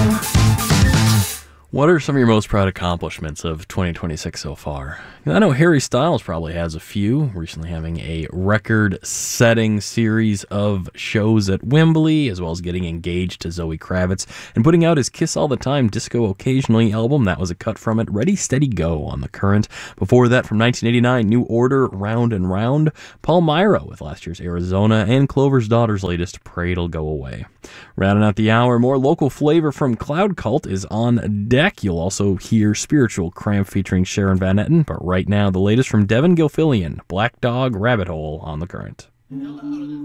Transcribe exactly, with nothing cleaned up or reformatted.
What are some of your most proud accomplishments of twenty twenty-six so far? I know Harry Styles probably has a few, recently having a record-setting series of shows at Wembley, as well as getting engaged to Zoe Kravitz, and putting out his Kiss All the Time Disco Occasionally album. That was a cut from it, Ready, Steady, Go on The Current. Before that, from nineteen eighty-nine, New Order, Round and Round, Paul Myra with last year's Arizona, and Clover's Daughter's latest, Pray It'll Go Away. Rounding out the hour, more local flavor from Cloud Cult is on deck. You'll also hear Spiritual Cramp featuring Sharon Van Etten, but right now, the latest from Devin Gilfillian, Black Dog Rabbit Hole on The Current.